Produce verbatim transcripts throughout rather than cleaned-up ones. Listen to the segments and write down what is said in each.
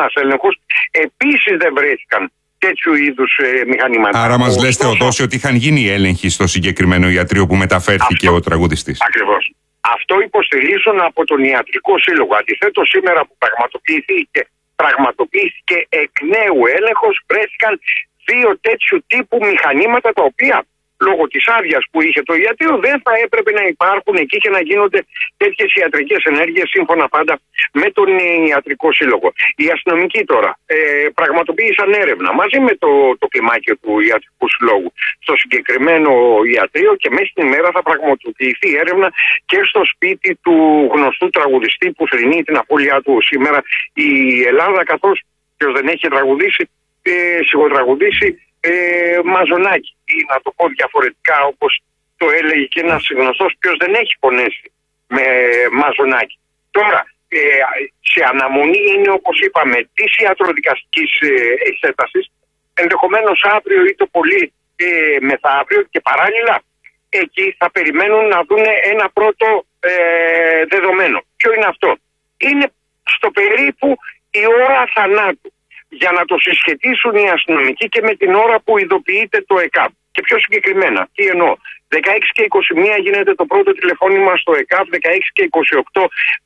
ένας έλεγχος, επίσης δεν βρέθηκαν τέτοιου είδους ε, μηχανήματα. Άρα μας Ωστόσο, λέτε οδόση ότι είχαν γίνει έλεγχοι στο συγκεκριμένο ιατρείο που μεταφέρθηκε αυτό, ο τραγουδιστής. Ακριβώς. Αυτό υποστηρίζουν από τον Ιατρικό Σύλλογο. Αντιθέτως, σήμερα που πραγματοποιήθηκε, πραγματοποιήθηκε εκ νέου έλεγχος, βρέθηκαν δύο τέτοιου τύπου μηχανήματα, τα οποία λόγω της άδειας που είχε το ιατρείο δεν θα έπρεπε να υπάρχουν εκεί και να γίνονται τέτοιες ιατρικές ενέργειες, σύμφωνα πάντα με τον Ιατρικό Σύλλογο. Οι αστυνομικοί τώρα ε, πραγματοποίησαν έρευνα μαζί με το, το κλιμάκιο του Ιατρικού Συλλόγου στο συγκεκριμένο ιατρείο, και μέσα στην ημέρα θα πραγματοποιηθεί έρευνα και στο σπίτι του γνωστού τραγουδιστή που θρηνεί την απώλειά του σήμερα η Ελλάδα, καθώς ποιος δεν έχει τραγουδήσει, ε, σιγοτραγουδήσει Ε, μαζονάκι, ή να το πω διαφορετικά όπως το έλεγε και ένας γνωστός, ποιος δεν έχει πονέσει με μαζονάκι. Τώρα, ε, σε αναμονή είναι, όπως είπαμε, της ιατροδικαστικής ε, εξέτασης, ενδεχομένως αύριο ή το πολύ ε, μεθαύριο, και παράλληλα εκεί θα περιμένουν να δουν ένα πρώτο ε, δεδομένο. Ποιο είναι αυτό? Είναι στο περίπου η ώρα θανάτου, για να το συσχετίσουν οι αστυνομικοί και με την ώρα που ειδοποιείται το ΕΚΑΒ. Και πιο συγκεκριμένα, τι εννοώ? δεκαέξι και είκοσι μία γίνεται το πρώτο τηλεφώνημα στο ΕΚΑΒ, δεκαέξι και είκοσι οκτώ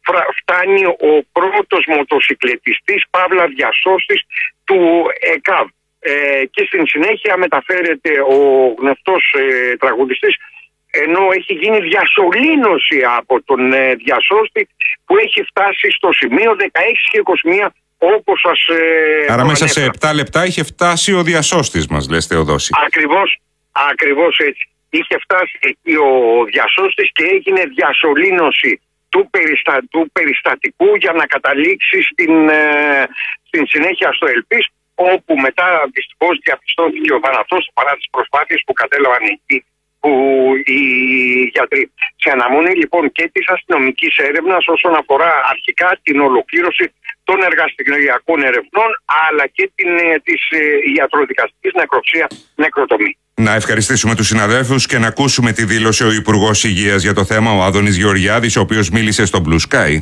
φτάνει ο πρώτος μοτοσυκλετιστής, παύλα διασώστης του ΕΚΑΒ. Ε, και στην συνέχεια μεταφέρεται ο γνωστός ε, τραγουδιστής, ενώ έχει γίνει διασωλήνωση από τον ε, διασώστη, που έχει φτάσει στο σημείο δεκαέξι και είκοσι μία. Όπως σας, ε, Άρα μέσα σε επτά λεπτά είχε φτάσει ο διασώστης μας, λες, Θεοδόση. Ακριβώς, ακριβώς έτσι. Είχε φτάσει εκεί ο διασώστης και έγινε διασωλήνωση του, περιστα, του περιστατικού για να καταλήξει στην, ε, στην συνέχεια στο Ελπίς, όπου μετά δυστυχώς διαπιστώθηκε ο θάνατος παρά τις προσπάθειες που κατέλαβαν εκεί που οι γιατροί. Σε αναμονή λοιπόν και της αστυνομικής έρευνας όσον αφορά αρχικά την ολοκλήρωση των εργαστηριακών ερευνών, αλλά και την, της ε, ιατροδικαστικής νεκροψία νεκροτομή. Να ευχαριστήσουμε τους συναδέλφους και να ακούσουμε τη δήλωση ο Υπουργός Υγείας για το θέμα, ο Άδωνης Γεωργιάδης, ο οποίος μίλησε στο Blue Sky.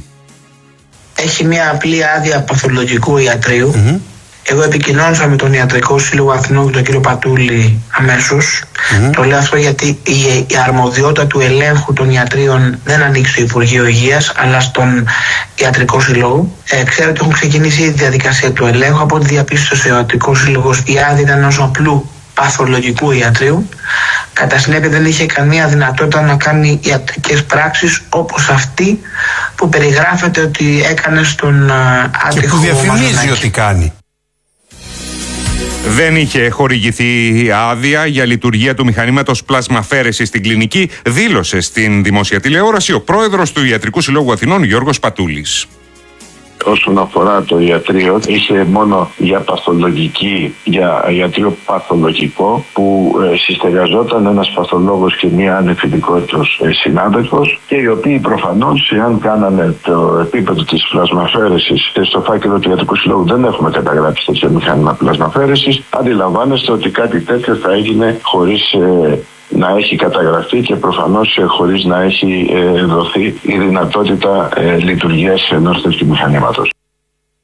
Έχει μια απλή άδεια παθολογικού ιατρείου. Mm-hmm. Εγώ επικοινώνησα με τον Ιατρικό Σύλλογο Αθηνών και τον κύριο Πατούλη αμέσως. Mm-hmm. Το λέω αυτό γιατί η, η αρμοδιότητα του ελέγχου των ιατρίων δεν ανήκει στο Υπουργείο Υγείας, αλλά στον Ιατρικό Σύλλογο. Ε, ξέρω ότι έχουν ξεκινήσει η διαδικασία του ελέγχου. Από ό,τι διαπίστωσε ο Ιατρικό Σύλλογος, η άδεια ήταν ενός απλού παθολογικού ιατρείου. Κατά συνέπεια δεν είχε καμία δυνατότητα να κάνει ιατρικές πράξεις όπως αυτή που περιγράφεται ότι έκανε στον άτυχο. Και που διαφημίζει ότι κάνει. Δεν είχε χορηγηθεί άδεια για λειτουργία του μηχανήματος πλασμαφέρεσης στην κλινική, δήλωσε στην δημόσια τηλεόραση ο πρόεδρος του Ιατρικού Συλλόγου Αθηνών, Γιώργος Πατούλης. Όσον αφορά το ιατρείο, είχε μόνο για παθολογική, για ιατρείο παθολογικό, που ε, συστεγαζόταν ένας παθολόγος και μία ανεφιλικότητος ε, συνάδελφος, και οι οποίοι προφανώς, εάν κάνανε το επίπεδο της πλασμαφέρεσης, και στο φάκελο του Ιατρικού Συλλόγου δεν έχουμε καταγράψει τέτοιο μηχάνημα πλασμαφέρεσης, αντιλαμβάνεστε ότι κάτι τέτοιο θα έγινε χωρίς ε, να έχει καταγραφεί και προφανώς χωρίς να έχει ε, δοθεί η δυνατότητα ε, λειτουργίας ενός τέτοιου μηχανήματος.